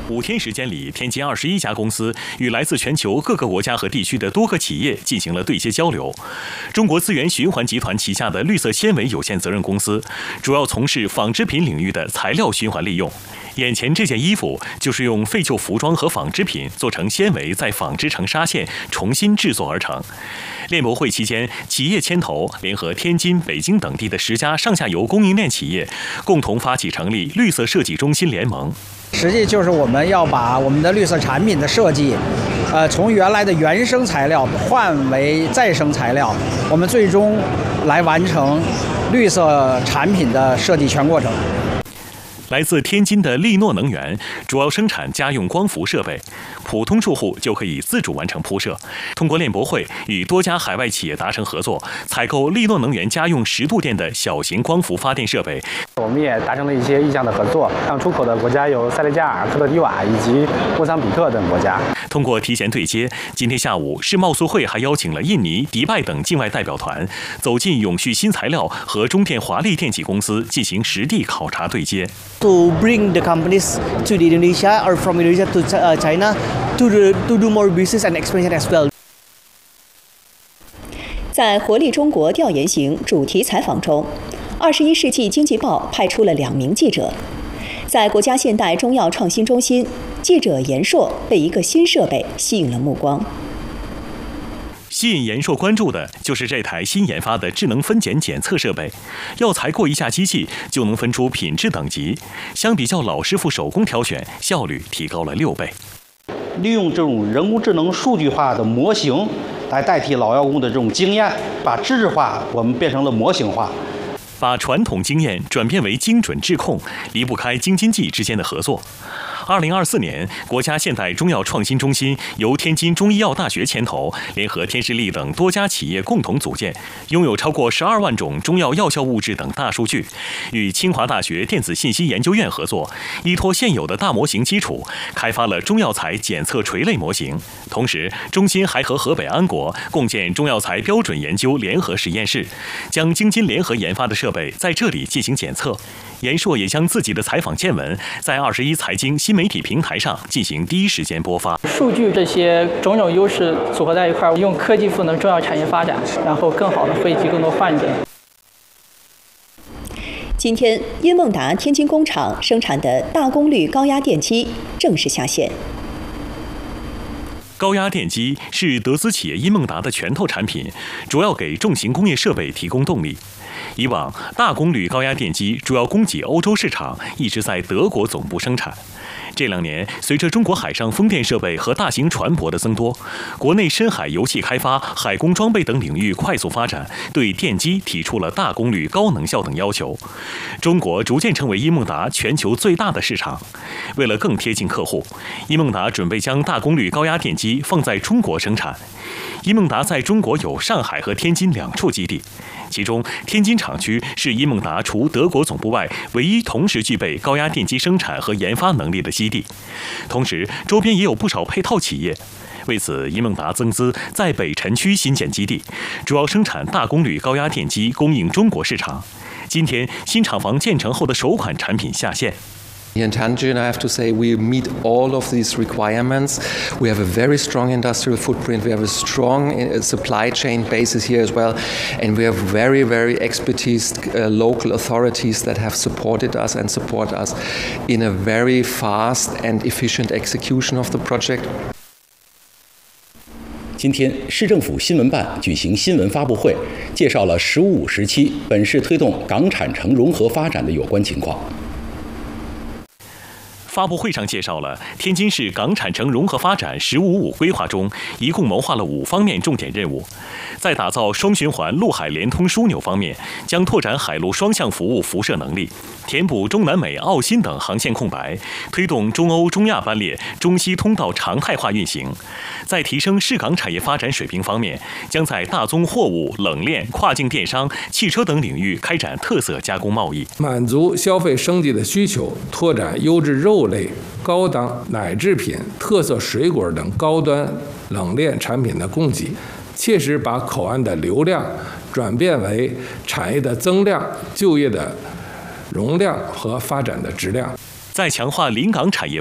5天时间里，天津21家公司与来自全球各个国家和地区的多个企业进行了对接交流。中国资源循环集团旗下的绿色纤维有限责任公司，主要从事纺织品领域的材料循环利用。眼前这件衣服就是用废旧服装和纺织品做成纤维，再纺织成纱线，重新制作而成。链博会期间，企业牵头联合天津、北京等地的10家上下游供应链企业，共同发起成立绿色设计中心联盟。 实际就是我们要把我们的绿色产品的设计，从原来的原生材料换为再生材料，我们最终来完成绿色产品的设计全过程。 来自天津的利诺能源主要生产家用光伏设备，普通住户就可以自主完成铺设。通过链博会与多家海外企业达成合作，采购利诺能源家用10度电的小型光伏发电设备。 我们也达成了一些意向的合作，像出口的国家有塞内加尔、科特迪瓦以及莫桑比克等国家。 通过提前对接，今天下午世贸促会还邀请了印尼、迪拜等境外代表团，走进永续新材料和中电华力电气公司进行实地考察对接。 To bring the companies to the Indonesia or from Indonesia to China to do more business and expansion as well. 在活力中国调研型主题采访中，21世纪经济报派出了2名记者。在国家现代中药创新中心，记者严硕被一个新设备吸引了目光。 吸引严硕关注的就是这台新研发的智能分拣检测设备，药材过一下机器就能分出品质等级，相比较老师傅手工挑选，效率提高了6倍。 利用这种人工智能数据化的模型来代替老药工的这种经验，把知识化我们变成了模型化， 把传统经验转变为精准质控，离不开京津冀之间的合作。2024年，国家现代中药创新中心由天津中医药大学牵头，联合天士力等多家企业共同组建，拥有超过12万种中药药效物质等大数据，与清华大学电子信息研究院合作，依托现有的大模型基础，开发了中药材检测垂类模型。同时，中心还和河北安国共建中药材标准研究联合实验室，将京津联合研发的设备在这里进行检测。严硕也将自己的采访见闻在21财经新媒体平台上进行第一时间播发。 数据这些种种优势组合在一块，用科技赋能中药产业发展，然后更好的惠及更多患者。 今天，英梦达天津工厂生产的大功率高压电机正式下线。 高压电机是德资企业英梦达的拳头产品，主要给重型工业设备提供动力。以往，大功率高压电机主要供给欧洲市场，一直在德国总部生产。这2年，随着中国海上风电设备和大型船舶的增多，国内深海油气开发、海工装备等领域快速发展，对电机提出了大功率、高能效等要求。中国逐渐成为英梦达全球最大的市场。为了更贴近客户，英梦达准备将大功率高压电机放在中国生产。英梦达在中国有上海和天津2处基地，其中天津厂区是英梦达除德国总部外唯一同时具备高压电机生产和研发能力的基地。同时，周边也有不少配套企业。为此，英梦达增资在北辰区新建基地，主要生产大功率高压电机，供应中国市场。今天，新厂房建成后的首款产品下线。 In Tianjin, I have to say, we meet all of these requirements. We have a very strong industrial footprint. We have a strong supply chain basis here as well. And we have very, very expertise local authorities that have supported us and support us in a very fast and efficient execution of the project. 今天，市政府新闻办举行新闻发布会，介绍了“15-5”时期本市推动港产城融合发展的有关情况。 发布会上介绍了天津市港产城融合发展“15-5”规划中，一共谋划了5方面重点任务。在打造双循环陆海联通枢纽方面，将拓展海陆双向服务辐射能力，填补中南美、澳新等航线空白，推动中欧、中亚班列、中西通道常态化运行。在提升市港产业发展水平方面，将在大宗货物、冷链、跨境电商、汽车等领域开展特色加工贸易， 满足消费升级的需求，拓展优质肉类、高档奶制品、特色水果等高端冷链产品的供给，切实把口岸的流量转变为产业的增量、就业的容量和发展的质量。 在强化临港产业